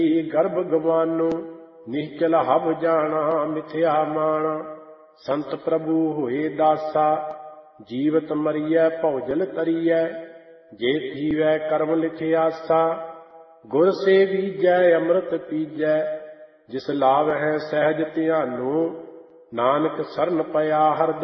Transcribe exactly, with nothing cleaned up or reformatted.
ਗਰਭ ਗਵਾਨੋ ਨਿਹਚਲ ਹਵ ਜਾਣਾ ਮਿਥਿਆ ਮਾਣਾ। ਸੰਤ ਪ੍ਰਭੂ ਹੋਏ ਦਾਸਾ ਜੀਵਤ ਮਰੀਐ ਭਉਜਲ ਤਰੀਐ। ਜੇ ਥੀਵੈ ਕਰਮ ਲਿਖਿਆਸਾ ਗੁਰ ਸੇ ਬੀਜੈ ਅੰਮ੍ਰਿਤ ਪੀਜੈ। ਜਿਸ ਲਾਵਹਿ ਸਹਿਜ ਧਿਆਨੋ ਨਾਨਕ ਸਰਨ ਪਿਆ ਹਰਦਿ